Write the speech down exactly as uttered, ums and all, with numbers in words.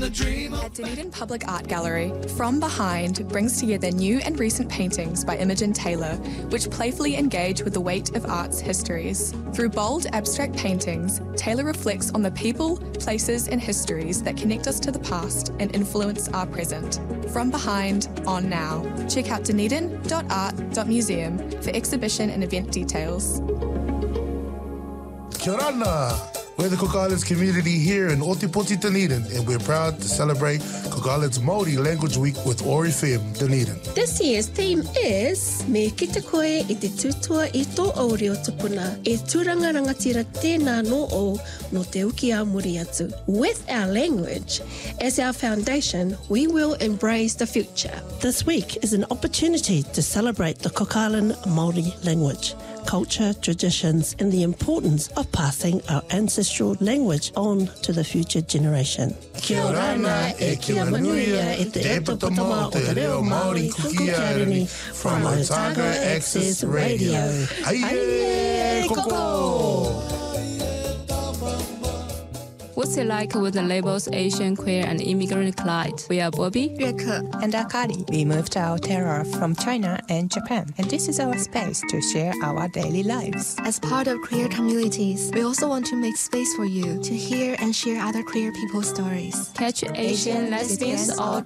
a dream. At Dunedin Public Art Gallery, From Behind brings together new and recent paintings by Imogen Taylor, which playfully engage with the weight of art's histories. Through bold, abstract paintings, Taylor reflects on the people, places, and histories that connect us to the past and influence our present. From Behind, on now. Check out dunedin dot art dot museum for exhibition and event details. Kia ora. We're the Cook Islands community here in Otipoti, Dunedin, and we're proud to celebrate Cook Islands Māori Language Week with Ori F M Dunedin. This year's theme is Me ki te koe I te tutua I tō auri o tupuna, e tūranga rangatira tēnā no o no te uki a muri atu. With our language as our foundation, we will embrace the future. This week is an opportunity to celebrate the Cook Island Māori language, culture, traditions, and the importance of passing our ancestral language on to the future generation. Kia ora na e kia manuia e te epatama o te reo Māori kukiarini from Otago Access Radio. Aie, koko! What's it like with the labels Asian, queer, and immigrant collide? We are Bobby, Rebecca, and Akari. We moved to Aotearoa from China and Japan, and this is our space to share our daily lives. As part of queer communities, we also want to make space for you to hear and share other queer people's stories. Catch Asian, lesbians, or